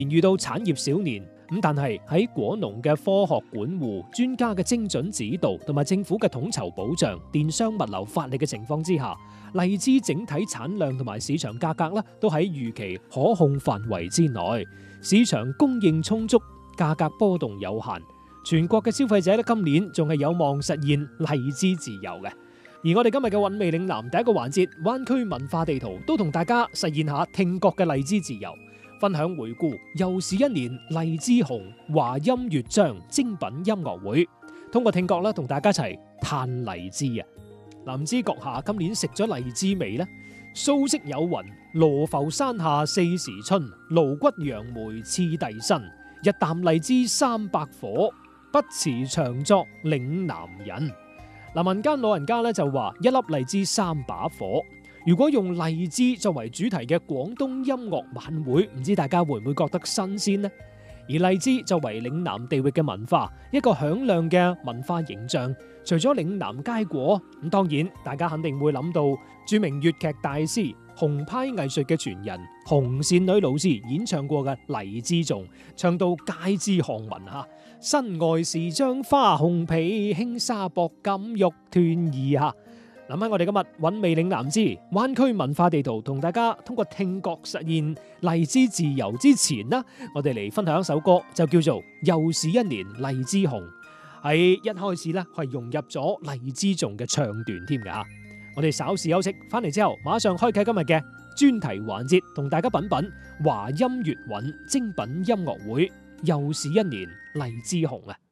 遇到產業小年，但係喺果農嘅科學管護、專家嘅精準指導同埋政府嘅統籌保障、電商物流發力嘅情況之下，荔枝整體產量同埋市場價格咧都喺預期可控範圍之內，市場供應充足，價格波動有限。全國嘅消費者咧今年仲係有望實現荔枝自由嘅。而我哋今日嘅韻味嶺南第一個環節灣區文化地圖，都同大家實現下聽覺嘅荔枝自由，分享回顧又是一年荔枝紅華音樂章精品音樂會，通過聽覺咧同大家一齊嘆荔枝啊！唔知閣下今年食咗荔枝未呢？蘇軾有云：羅浮山下四時春，蘆骨楊梅次第新。一啖荔枝300顆，不辭長作嶺南人。民間老人家咧就話一粒荔枝3把火。如果用荔枝作為主題嘅廣東音樂晚會，唔知大家會唔會覺得新鮮呢？而荔枝作為嶺南地域嘅文化，一個響亮嘅文化形象，除咗嶺南佳果，咁當然大家肯定會諗到著名粵劇大師紅派藝術嘅傳人紅線女老師演唱過嘅《荔枝頌》，唱到街知巷聞吓。身外是張花紅皮，輕紗薄錦玉斷衣吓。諗喺我哋今日韻味嶺南之灣區文化地圖，同大家通過聽覺實現荔枝自由之前啦，我哋嚟分享一首歌，就叫做《又是一年荔枝紅》。喺一開始咧，係融入咗荔枝頌嘅唱段添㗎。我哋稍事休息，翻嚟之後馬上開啟今日嘅專題環節，同大家品品華音粵韻精品音樂會，又是一年荔枝紅啊！